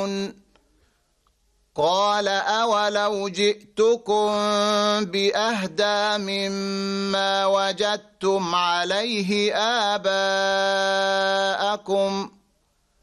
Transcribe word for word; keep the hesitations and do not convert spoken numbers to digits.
تعلمون قال أولو جئتكم بأهدى مما وجدتم عليه آباءكم